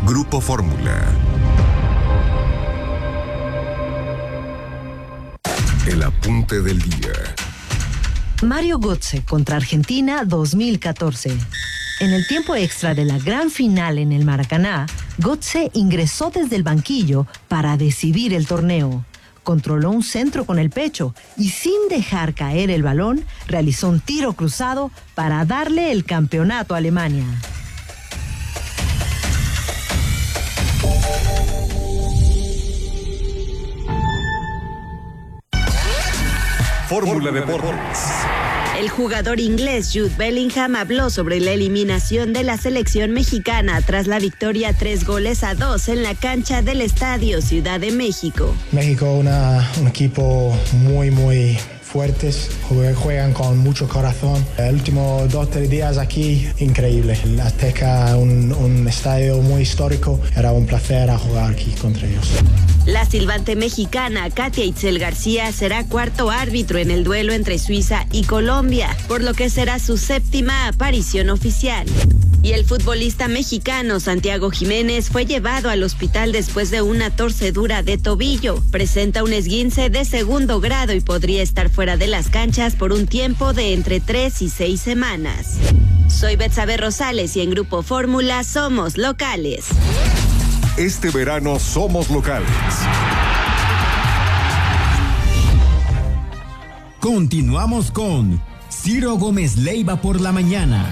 Grupo Fórmula. El apunte del día. Mario Götze contra Argentina 2014. En el tiempo extra de la gran final en el Maracaná, Götze ingresó desde el banquillo para decidir el torneo. Controló un centro con el pecho y sin dejar caer el balón, realizó un tiro cruzado para darle el campeonato a Alemania. Fórmula Deportes. El jugador inglés Jude Bellingham habló sobre la eliminación de la selección mexicana tras la victoria 3-2 en la cancha del Estadio Ciudad de México. México, un equipo muy fuertes, juegan con mucho corazón. El último 2-3 días aquí, increíble. El Azteca, un estadio muy histórico. Era un placer jugar aquí contra ellos. La silbante mexicana Katia Itzel García será cuarto árbitro en el duelo entre Suiza y Colombia, por lo que será su séptima aparición oficial. Y el futbolista mexicano Santiago Jiménez fue llevado al hospital después de una torcedura de tobillo. Presenta un esguince de segundo grado y podría estar fuera de las canchas por un tiempo de entre 3 y 6 semanas. Soy Betsabe Rosales y en Grupo Fórmula somos locales. Este verano somos locales. Continuamos con Ciro Gómez Leiva por la mañana.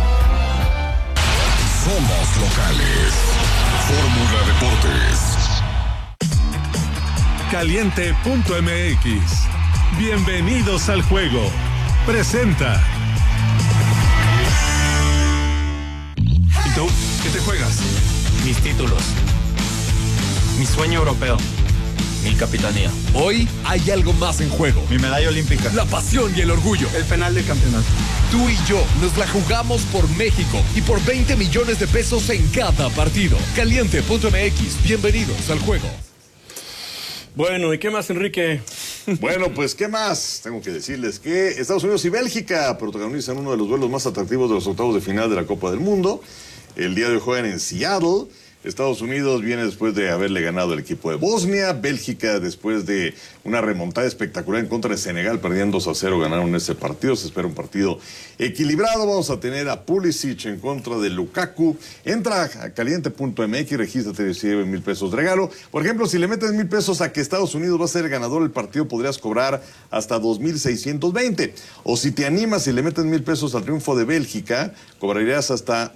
Somos locales. Fórmula Deportes. Caliente.mx. Bienvenidos al juego. Presenta. ¿Y tú? ¿Qué te juegas? Mis títulos. Mi sueño europeo. Mi capitanía. Hoy hay algo más en juego. Mi medalla olímpica. La pasión y el orgullo. El penal de campeonato. Tú y yo nos la jugamos por México y por 20 millones de pesos en cada partido. Caliente.mx. Bienvenidos al juego. Bueno, ¿y qué más, Enrique? Bueno, pues, ¿qué más? Tengo que decirles que Estados Unidos y Bélgica protagonizan uno de los duelos más atractivos de los octavos de final de la Copa del Mundo. El día de hoy juegan en Seattle. Estados Unidos viene después de haberle ganado al equipo de Bosnia. Bélgica, después de una remontada espectacular en contra de Senegal, perdían 2-0, ganaron ese partido. Se espera un partido equilibrado. Vamos a tener a Pulisic en contra de Lukaku. Entra a caliente.mx, regístrate y recibe 1,000 pesos de regalo. Por ejemplo, si le metes 1,000 pesos a que Estados Unidos va a ser el ganador del partido, podrías cobrar hasta 2,620. O si te animas y le metes 1,000 pesos al triunfo de Bélgica, cobrarías hasta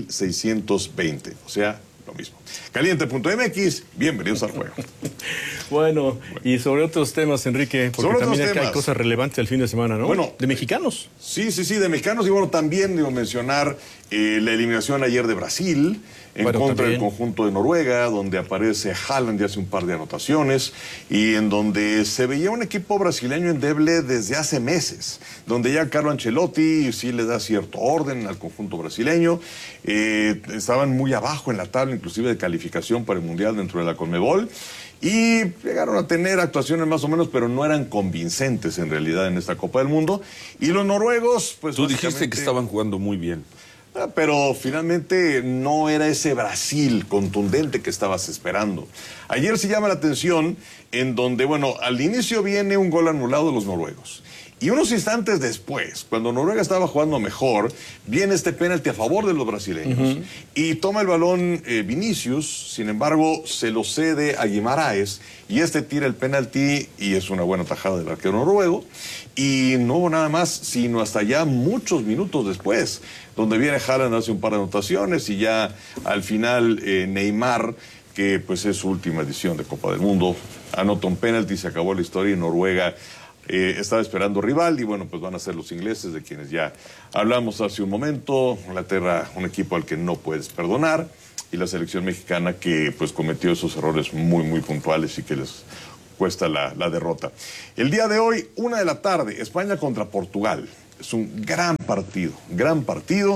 2,620. O sea, lo mismo. Caliente.mx, bienvenidos al juego. Bueno, y sobre otros temas, Enrique, porque sobre también acá temas. hay cosas relevantes el fin de semana, ¿no? Bueno, de mexicanos. Sí, de mexicanos. Y bueno, también debo mencionar la eliminación ayer de Brasil en contra del conjunto de Noruega, donde aparece Haaland y hace un par de anotaciones, y en donde se veía un equipo brasileño endeble desde hace meses, donde ya Carlo Ancelotti sí le da cierto orden al conjunto brasileño. Estaban muy abajo en la tabla, inclusive de calificación para el Mundial dentro de la Conmebol, y llegaron a tener actuaciones más o menos, pero no eran convincentes en realidad en esta Copa del Mundo. Y los noruegos, pues tú dijiste que estaban jugando muy bien. Pero finalmente no era ese Brasil contundente que estabas esperando. Ayer se llama la atención en donde, bueno, al inicio viene un gol anulado de los noruegos. Y unos instantes después, cuando Noruega estaba jugando mejor, viene este penalti a favor de los brasileños. Y toma el balón Vinicius, sin embargo, se lo cede a Guimaraes. Y este tira el penalti y es una buena tajada del arquero noruego. Y no hubo nada más, sino hasta ya muchos minutos después, donde viene Haaland, hace un par de anotaciones y ya al final Neymar, que pues es su última edición de Copa del Mundo, anota un penalti, se acabó la historia y Noruega estaba esperando rival y bueno, pues van a ser los ingleses, de quienes ya hablamos hace un momento. Inglaterra, un equipo al que no puedes perdonar, y la selección mexicana que pues cometió esos errores muy puntuales y que les cuesta la derrota. El día de hoy, 1:00 p.m, España contra Portugal. Es un gran partido,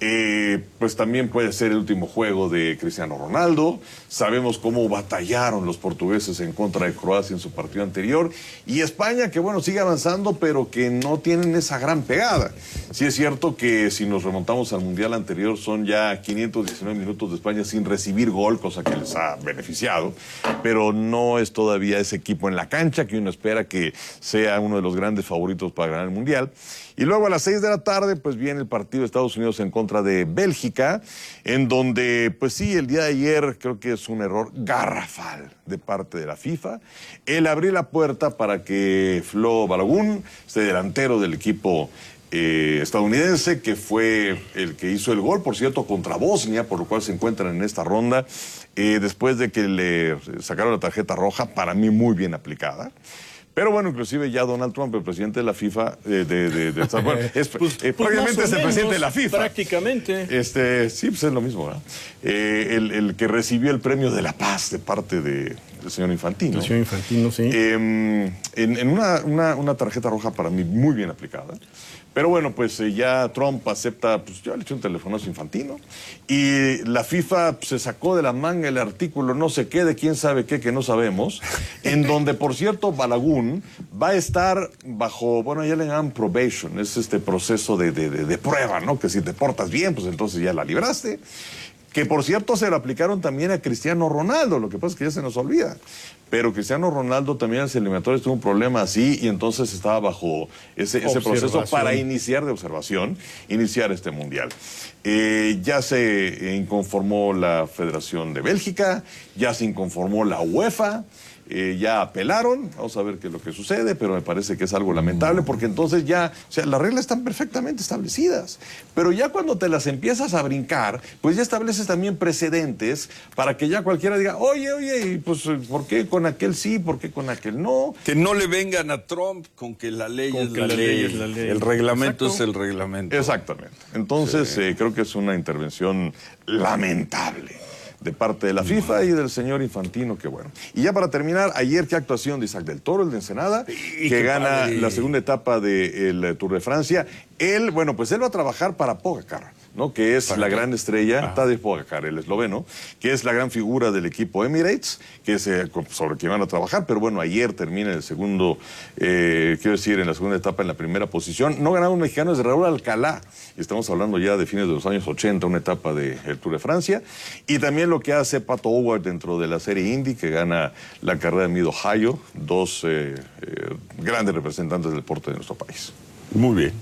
Pues también puede ser el último juego de Cristiano Ronaldo. Sabemos cómo batallaron los portugueses en contra de Croacia en su partido anterior. Y España, que bueno, sigue avanzando, pero que no tienen esa gran pegada. Sí es cierto que si nos remontamos al Mundial anterior, son ya 519 minutos de España sin recibir gol, cosa que les ha beneficiado. Pero no es todavía ese equipo en la cancha que uno espera que sea uno de los grandes favoritos para ganar el Mundial. Y luego a las 6 de la tarde, pues viene el partido de Estados Unidos en contra de Bélgica, en donde, pues sí, el día de ayer creo que es un error garrafal de parte de la FIFA. El abrir la puerta para que Flo Balogun, este delantero del equipo estadounidense, que fue el que hizo el gol, por cierto, contra Bosnia, por lo cual se encuentran en esta ronda, después de que le sacaron la tarjeta roja, para mí muy bien aplicada. Pero bueno, inclusive ya Donald Trump, el presidente de la FIFA, prácticamente es el presidente de la FIFA. Prácticamente. Sí, pues es lo mismo, ¿verdad? El que recibió el premio de la paz de parte del señor Infantino. El señor Infantino, sí. En una tarjeta roja para mí muy bien aplicada. Pero bueno, pues ya Trump acepta, pues ya le echó un telefonazo a Infantino. Y la FIFA se sacó de la manga el artículo no sé qué, de quién sabe qué, que no sabemos, en donde, por cierto, Balogun va a estar bajo, bueno, ya le llaman probation, es este proceso de prueba, ¿no? Que si te portas bien, pues entonces ya la libraste. Que por cierto se lo aplicaron también a Cristiano Ronaldo, lo que pasa es que ya se nos olvida. Pero Cristiano Ronaldo también en los eliminatorios tuvo un problema así y entonces estaba bajo ese proceso para iniciar este mundial. Ya se inconformó la Federación de Bélgica, ya se inconformó la UEFA. Ya apelaron, vamos a ver qué es lo que sucede, pero me parece que es algo lamentable porque entonces ya, o sea, las reglas están perfectamente establecidas, pero ya cuando te las empiezas a brincar, pues ya estableces también precedentes para que ya cualquiera diga, oye, pues ¿por qué con aquel sí, por qué con aquel no? Que no le vengan a Trump con que la ley es la ley, el reglamento es el reglamento. Exactamente, entonces creo que es una intervención lamentable de parte de la FIFA y del señor Infantino, que bueno. Y ya para terminar, ayer qué actuación de Isaac del Toro, el de Ensenada, que gana la segunda etapa del Tour de Francia. Él, bueno, pues él va a trabajar para Pogacar, ¿no? Que es la gran estrella, Tadej Pogacar, el esloveno, que es la gran figura del equipo Emirates, que es sobre quien van a trabajar, pero bueno, ayer termina el segundo, en la segunda etapa en la primera posición. No ganaba un mexicano, es Raúl Alcalá, y estamos hablando ya de fines de los años 80, una etapa del Tour de Francia, y también lo que hace Pato O'Ward dentro de la serie Indy, que gana la carrera de Mid-Ohio, dos grandes representantes del deporte de nuestro país. Muy bien.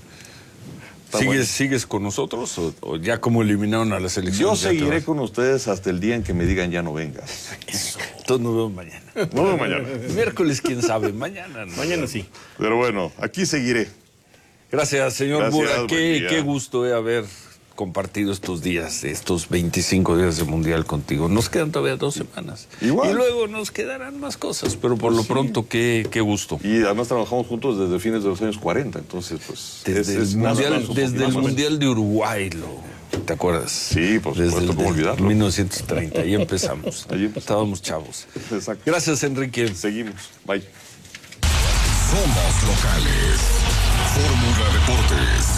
¿Sigues con nosotros o ya como eliminaron a la selección? Yo seguiré con ustedes hasta el día en que me digan ya no vengas. Eso. Entonces nos vemos mañana. Nos vemos mañana. Miércoles, quién sabe. Mañana no. Mañana sí. Pero bueno, aquí seguiré. Gracias, señor Bura. Qué gusto haber compartido estos días, estos 25 días de Mundial contigo. Nos quedan todavía 2 semanas. Igual. Y luego nos quedarán más cosas, pero por lo pronto, qué gusto. Y además trabajamos juntos desde fines de los años 40, entonces pues... Desde el Mundial de Uruguay, ¿te acuerdas? Sí, por supuesto, ¿cómo olvidarlo? 1930, ahí empezamos. Estábamos chavos. Exacto. Gracias, Enrique. Seguimos. Bye. Somos locales. Fórmula Deportes.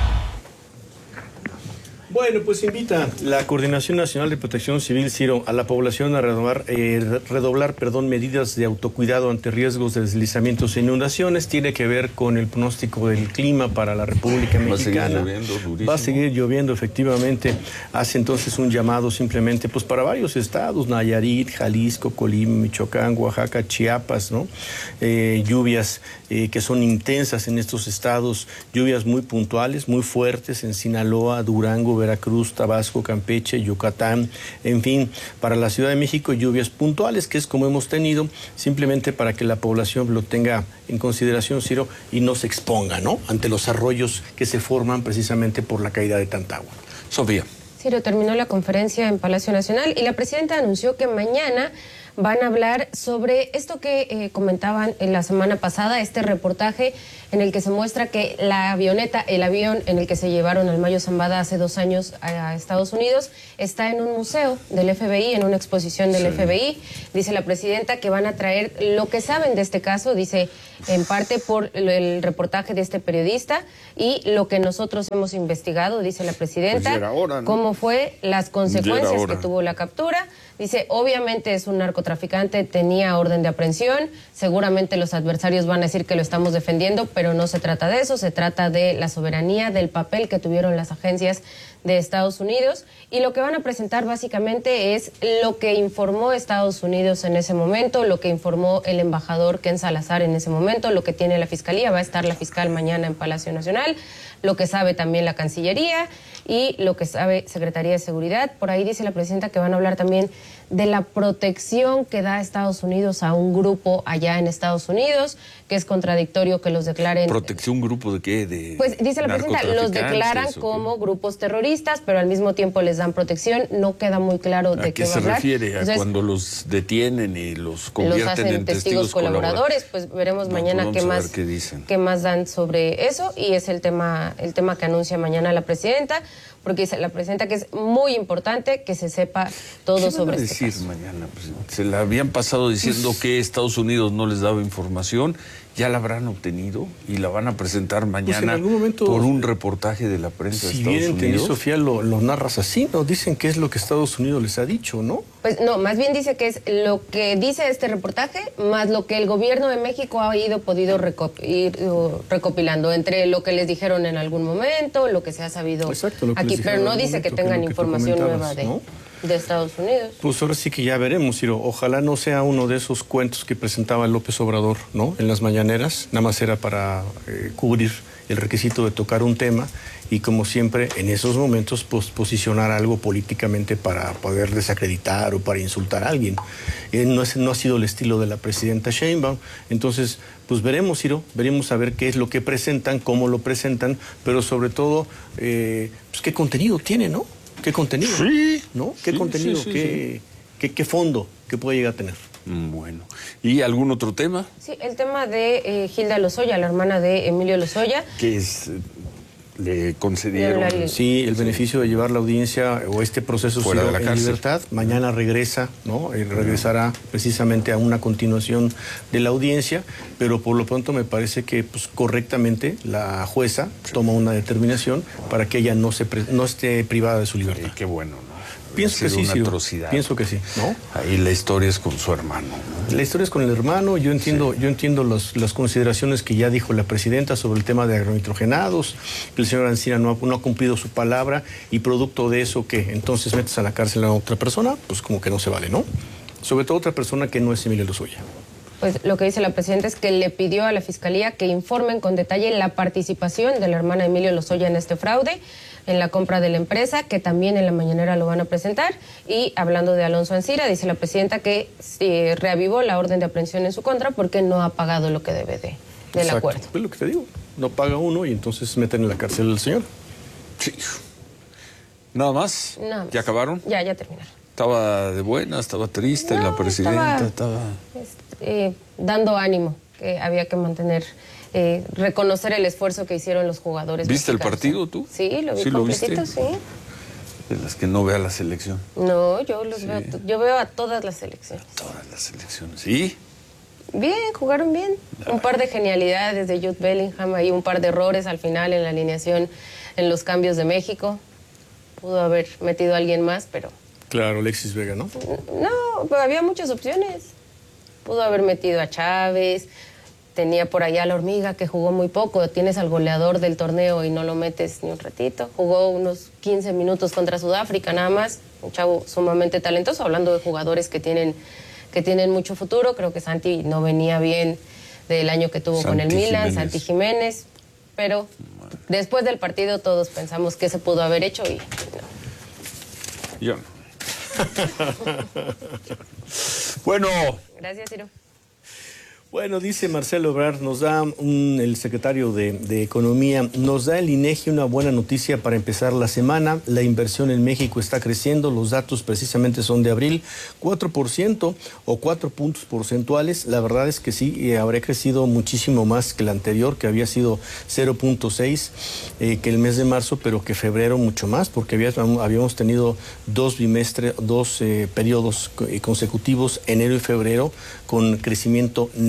Bueno, pues invita la Coordinación Nacional de Protección Civil, Ciro, a la población a redoblar medidas de autocuidado ante riesgos de deslizamientos e inundaciones. Tiene que ver con el pronóstico del clima para la República Mexicana. Va a seguir lloviendo, efectivamente. Hace entonces un llamado simplemente pues para varios estados, Nayarit, Jalisco, Colima, Michoacán, Oaxaca, Chiapas, ¿no? Lluvias que son intensas en estos estados, lluvias muy puntuales, muy fuertes en Sinaloa, Durango, Veracruz, Tabasco, Campeche, Yucatán, en fin, para la Ciudad de México lluvias puntuales, que es como hemos tenido, simplemente para que la población lo tenga en consideración, Ciro, y no se exponga, ¿no?, ante los arroyos que se forman precisamente por la caída de tanta agua. Sofía. Ciro, terminó la conferencia en Palacio Nacional y la presidenta anunció que mañana van a hablar sobre esto que comentaban en la semana pasada, este reportaje en el que se muestra que el avión en el que se llevaron al Mayo Zambada hace 2 años a Estados Unidos, está en un museo del FBI, en una exposición del FBI. Dice la presidenta que van a traer lo que saben de este caso, dice, en parte por el reportaje de este periodista y lo que nosotros hemos investigado, dice la presidenta, pues ahora, ¿no? Cómo fue, las consecuencias que tuvo la captura. Dice, obviamente es un narcotraficante, tenía orden de aprehensión, seguramente los adversarios van a decir que lo estamos defendiendo, pero no se trata de eso, se trata de la soberanía, del papel que tuvieron las agencias de Estados Unidos, y lo que van a presentar básicamente es lo que informó Estados Unidos en ese momento, lo que informó el embajador Ken Salazar en ese momento, lo que tiene la Fiscalía, va a estar la fiscal mañana en Palacio Nacional, lo que sabe también la Cancillería y lo que sabe Secretaría de Seguridad. Por ahí dice la presidenta que van a hablar también de la protección que da Estados Unidos a un grupo allá en Estados Unidos, que es contradictorio que los declaren... ¿Protección grupo de qué? Pues dice la presidenta, los declaran como grupos terroristas, pero al mismo tiempo les dan protección, no queda muy claro de qué va a hablar. ¿A qué se refiere? Entonces, ¿a cuando los detienen y los convierten en testigos colaboradores? Pues veremos mañana qué más dan sobre eso, y es el tema que anuncia mañana la presidenta, porque dice la presidenta que es muy importante que se sepa todo sobre este caso. Mañana? Pues, se la habían pasado diciendo que Estados Unidos no les daba información, ya la habrán obtenido y la van a presentar mañana, pues en algún momento, por un reportaje de la prensa de Estados Unidos. Si bien entendí, Sofía, lo narras así, ¿no? Dicen que es lo que Estados Unidos les ha dicho, ¿no? Pues no, más bien dice que es lo que dice este reportaje, más lo que el gobierno de México ha podido ir recopilando, entre lo que les dijeron en algún momento, lo que se ha sabido aquí, pero no dice que tengan información nueva de Estados Unidos. Pues ahora sí que ya veremos, Ciro. Ojalá no sea uno de esos cuentos que presentaba López Obrador, ¿no? En las mañaneras, nada más era para cubrir el requisito de tocar un tema y, como siempre, en esos momentos posicionar algo políticamente para poder desacreditar o para insultar a alguien. No ha sido el estilo de la presidenta Sheinbaum. Entonces, pues veremos, Ciro, veremos a ver qué es lo que presentan, cómo lo presentan, pero sobre todo, pues qué contenido tiene, ¿no? ¿Qué contenido? Sí. ¿No? ¿Qué contenido? Sí. ¿Qué fondo que puede llegar a tener? Bueno. ¿Y algún otro tema? Sí, el tema de Hilda Lozoya, la hermana de Emilio Lozoya. Que es... le concedieron el beneficio de llevar la audiencia o este proceso fuera de la cárcel. En libertad. Mañana regresa, ¿no? Regresará precisamente a una continuación de la audiencia, pero por lo pronto me parece que pues, correctamente la jueza toma una determinación para que ella no esté privada de su libertad. Qué bueno, ¿no? Pienso que sí, una atrocidad. Pienso que sí, ¿no? Ahí la historia es con su hermano, ¿no? La historia es con el hermano. Yo entiendo las consideraciones que ya dijo la presidenta sobre el tema de agronitrogenados. El señor Ancira no ha cumplido su palabra y producto de eso, ¿qué? Entonces metes a la cárcel a otra persona, pues como que no se vale, ¿no? Sobre todo otra persona que no es Emilio Lozoya. Pues lo que dice la presidenta es que le pidió a la Fiscalía que informen con detalle la participación de la hermana de Emilio Lozoya en este fraude, en la compra de la empresa, que también en la mañanera lo van a presentar. Y hablando de Alonso Ancira, dice la presidenta que reavivó la orden de aprehensión en su contra porque no ha pagado lo que debe del acuerdo. Es lo que te digo, no paga uno y entonces meten en la cárcel al señor. Sí. ¿Nada más? Nada más. ¿Ya acabaron? Ya terminaron. ¿Estaba de buena? ¿Estaba triste la presidenta? Estaba dando ánimo, que había que mantener... reconocer el esfuerzo que hicieron los jugadores. ¿Viste el partido tú? Sí, lo vi completito, sí. De las que no vea la selección. No, yo veo, yo veo a todas las selecciones. Todas las selecciones, ¿sí? Bien, jugaron bien. Un par de genialidades de Jude Bellingham, ahí un par de errores al final en la alineación, en los cambios de México. Pudo haber metido a alguien más, pero... Claro, Alexis Vega, ¿no? No, pero había muchas opciones. Pudo haber metido a Chávez... Tenía por allá a la Hormiga, que jugó muy poco. Tienes al goleador del torneo y no lo metes ni un ratito. Jugó unos 15 minutos contra Sudáfrica nada más. Un chavo sumamente talentoso, hablando de jugadores que tienen mucho futuro. Creo que Santi no venía bien del año que tuvo con el Milan, Santi Jiménez. Pero después del partido todos pensamos que se pudo haber hecho y no. Yo no. Bueno. Gracias, Ciro. Bueno, dice Marcelo Ebrard, nos da el secretario de Economía, nos da el INEGI una buena noticia para empezar la semana. La inversión en México está creciendo, los datos precisamente son de abril, 4% o 4 puntos porcentuales. La verdad es que sí, habría crecido muchísimo más que el anterior, que había sido 0.6 que el mes de marzo, pero que febrero mucho más, porque habíamos tenido dos periodos consecutivos, enero y febrero, con crecimiento negativo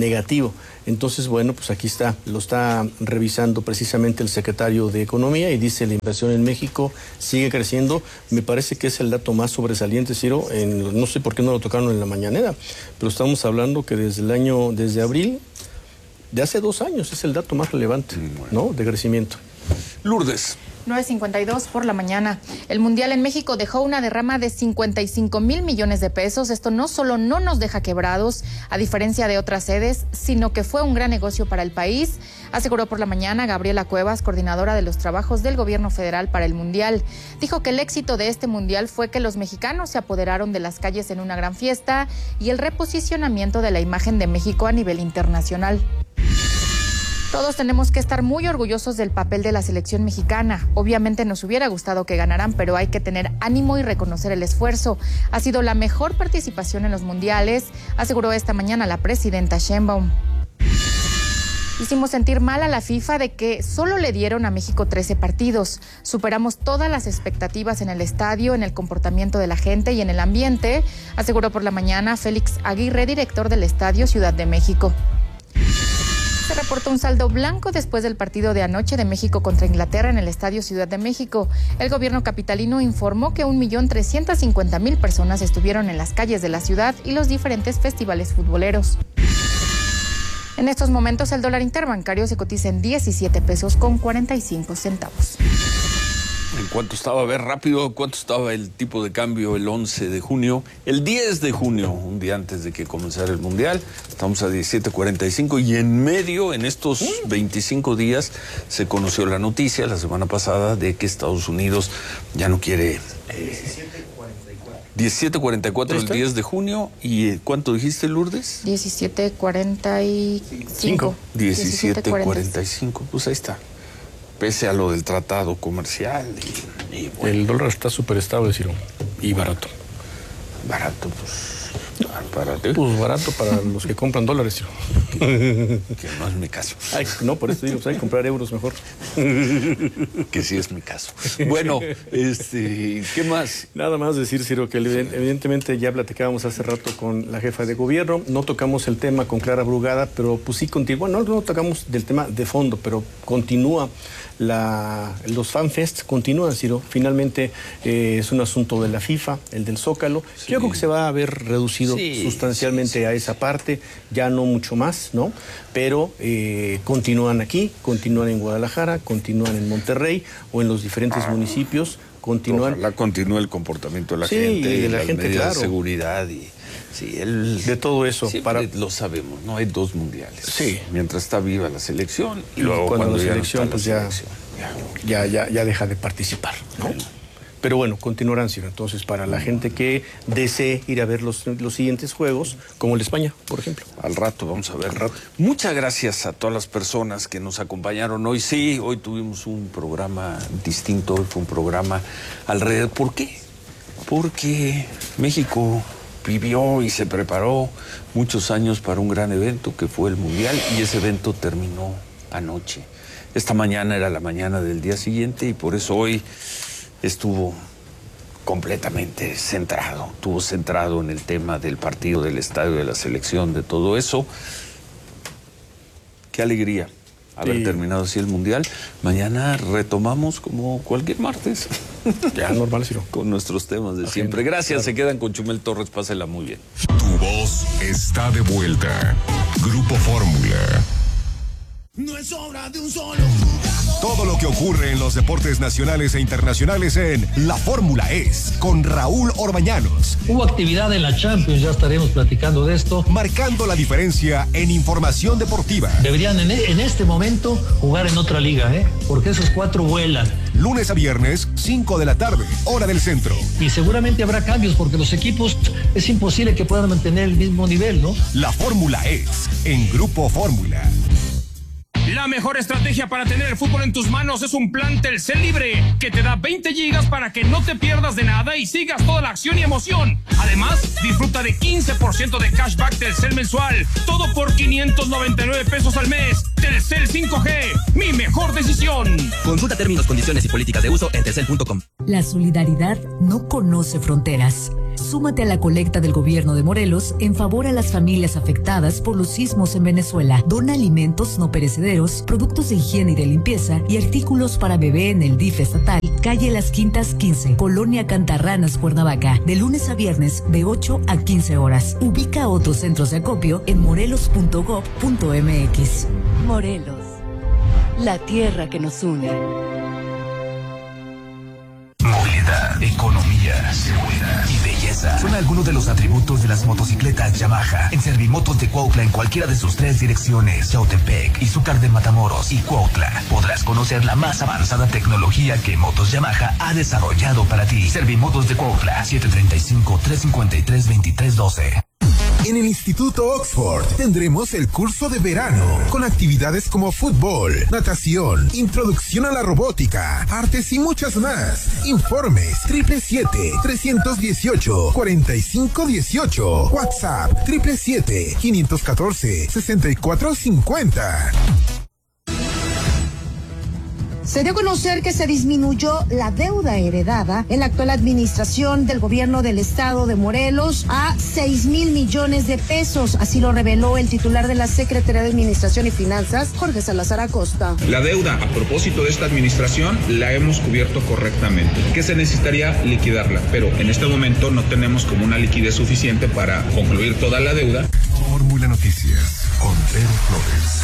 negativo. Entonces, bueno, pues aquí está, lo está revisando precisamente el secretario de Economía y dice la inversión en México sigue creciendo. Me parece que es el dato más sobresaliente, Ciro, no sé por qué no lo tocaron en la mañanera, pero estamos hablando que desde abril de hace 2 años es el dato más relevante, ¿no?, de crecimiento. Lourdes. 9:52 por la mañana. El Mundial en México dejó una derrama de 55,000 millones de pesos. Esto no solo no nos deja quebrados, a diferencia de otras sedes, sino que fue un gran negocio para el país, aseguró por la mañana Gabriela Cuevas, coordinadora de los trabajos del gobierno federal para el Mundial. Dijo que el éxito de este Mundial fue que los mexicanos se apoderaron de las calles en una gran fiesta y el reposicionamiento de la imagen de México a nivel internacional. Todos tenemos que estar muy orgullosos del papel de la selección mexicana. Obviamente nos hubiera gustado que ganaran, pero hay que tener ánimo y reconocer el esfuerzo. Ha sido la mejor participación en los mundiales, aseguró esta mañana la presidenta Sheinbaum. Hicimos sentir mal a la FIFA de que solo le dieron a México 13 partidos. Superamos todas las expectativas en el estadio, en el comportamiento de la gente y en el ambiente, aseguró por la mañana Félix Aguirre, director del Estadio Ciudad de México. Se reportó un saldo blanco después del partido de anoche de México contra Inglaterra en el Estadio Ciudad de México. El gobierno capitalino informó que 1,350,000 personas estuvieron en las calles de la ciudad y los diferentes festivales futboleros. En estos momentos el dólar interbancario se cotiza en 17 pesos con 45 centavos. ¿En cuánto estaba? A ver, rápido, ¿cuánto estaba el tipo de cambio el 11 de junio? El 10 de junio, un día antes de que comenzara el Mundial, estamos a 17.45 y en medio, en estos 25 días, se conoció la noticia la semana pasada de que Estados Unidos ya no quiere... 17.44 el 10 de junio. ¿Y cuánto dijiste, Lourdes? 17.45. 17.45, pues ahí está. Pese a lo del tratado comercial. Y bueno. El dólar está súper estable, Ciro. Y barato. Barato, pues. Barato. Pues barato para los que compran dólares, Ciro. Que no es mi caso. Ay, no, por eso digo, pues hay que comprar euros mejor. Que sí es mi caso. Bueno, ¿qué más? Nada más decir, Ciro, que evidentemente ya platicábamos hace rato con la jefa de gobierno. No tocamos el tema con Clara Brugada, pero pues sí continúa. No tocamos del tema de fondo, pero continúa. Los FanFests continúan, Ciro. Finalmente es un asunto de la FIFA, el del Zócalo. Sí. Yo creo que se va a ver reducido sustancialmente a esa parte, ya no mucho más, ¿no? Pero continúan aquí, continúan en Guadalajara, continúan en Monterrey o en los diferentes municipios. Ojalá continúe el comportamiento de la gente, y de la las gente, medidas claro, de seguridad y de todo eso. Lo sabemos, no hay 2 mundiales. Sí. Mientras está viva la selección y luego cuando la selección pues ya deja de participar, ¿no? Sí. Pero bueno, continuarán, Ciro. Entonces, para la gente que desee ir a ver los siguientes juegos, como el de España, por ejemplo. Al rato, vamos a ver. Muchas gracias a todas las personas que nos acompañaron hoy. Sí, hoy tuvimos un programa distinto, hoy fue un programa alrededor. ¿Por qué? Porque México vivió y se preparó muchos años para un gran evento que fue el Mundial y ese evento terminó anoche. Esta mañana era la mañana del día siguiente y por eso hoy estuvo completamente centrado, en el tema del partido, del estadio, de la selección, de todo eso. Qué alegría haber terminado así el Mundial. Mañana retomamos como cualquier martes. Ya, normal, Ciro. Con nuestros temas de siempre. Gracias, se quedan con Chumel Torres, pásela muy bien. Tu voz está de vuelta. Grupo Fórmula. No es obra de un solo jugador. Todo lo que ocurre en los deportes nacionales e internacionales en La Fórmula Es, con Raúl Orbañanos. Hubo actividad en la Champions, ya estaremos platicando de esto. Marcando la diferencia en información deportiva. Deberían en este momento jugar en otra liga, porque esos 4 vuelan. Lunes a viernes, 5 de la tarde, hora del centro. Y seguramente habrá cambios porque los equipos es imposible que puedan mantener el mismo nivel, ¿no? La Fórmula Es, en Grupo Fórmula. La mejor estrategia para tener el fútbol en tus manos es un plan Telcel Libre, que te da 20 gigas para que no te pierdas de nada y sigas toda la acción y emoción. Además, disfruta de 15% de cashback Telcel mensual, todo por 599 pesos al mes. Telcel 5G, mi mejor decisión. Consulta términos, condiciones y políticas de uso en telcel.com. La solidaridad no conoce fronteras. Súmate a la colecta del gobierno de Morelos en favor a las familias afectadas por los sismos en Venezuela. Dona alimentos no perecederos, productos de higiene y de limpieza y artículos para bebé en el DIF estatal, calle Las Quintas 15, Colonia Cantarranas, Cuernavaca, de lunes a viernes de 8 a 15 horas. Ubica otros centros de acopio en morelos.gov.mx. Morelos, la tierra que nos une. Movilidad, economía, seguridad y belleza son algunos de los atributos de las motocicletas Yamaha. En Servimotos de Cuautla, en cualquiera de sus 3 direcciones, Yautepec, Izúcar de Matamoros y Cuautla, podrás conocer la más avanzada tecnología que Motos Yamaha ha desarrollado para ti. Servimotos de Cuautla, 735-353-2312. En el Instituto Oxford tendremos el curso de verano con actividades como fútbol, natación, introducción a la robótica, artes y muchas más. Informes 777-318-4518. WhatsApp 777-514-6450. Se dio a conocer que se disminuyó la deuda heredada en la actual administración del gobierno del estado de Morelos a 6,000 millones de pesos. Así lo reveló el titular de la Secretaría de Administración y Finanzas, Jorge Salazar Acosta. La deuda a propósito de esta administración la hemos cubierto correctamente. ¿Qué se necesitaría? Liquidarla, pero en este momento no tenemos como una liquidez suficiente para concluir toda la deuda. Fórmula Noticias con Pedro Flores.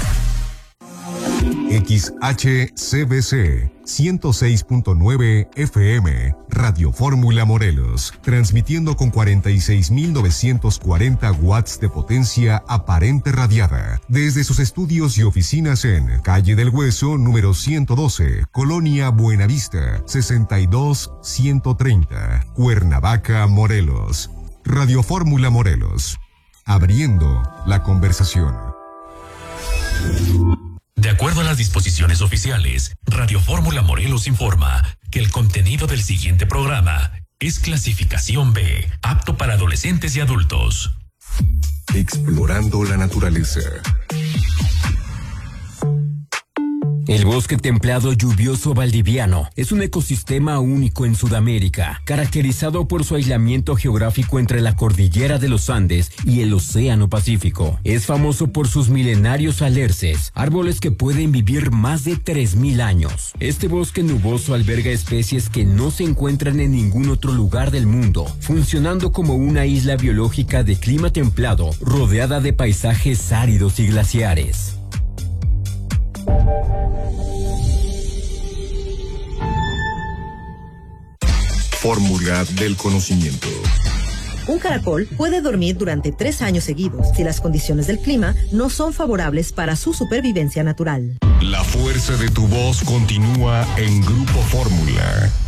XHCBC 106.9 FM, Radio Fórmula Morelos, transmitiendo con 46.940 watts de potencia aparente radiada, desde sus estudios y oficinas en Calle del Hueso, número 112, Colonia Buenavista, 62-130, Cuernavaca, Morelos. Radio Fórmula Morelos, abriendo la conversación. De acuerdo a las disposiciones oficiales, Radio Fórmula Morelos informa que el contenido del siguiente programa es clasificación B, apto para adolescentes y adultos. Explorando la naturaleza. El bosque templado lluvioso valdiviano es un ecosistema único en Sudamérica, caracterizado por su aislamiento geográfico entre la cordillera de los Andes y el Océano Pacífico. Es famoso por sus milenarios alerces, árboles que pueden vivir más de 3,000 años. Este bosque nuboso alberga especies que no se encuentran en ningún otro lugar del mundo, funcionando como una isla biológica de clima templado, rodeada de paisajes áridos y glaciares. Fórmula del conocimiento. Un caracol puede dormir durante 3 años seguidos si las condiciones del clima no son favorables para su supervivencia natural. La fuerza de tu voz continúa en Grupo Fórmula.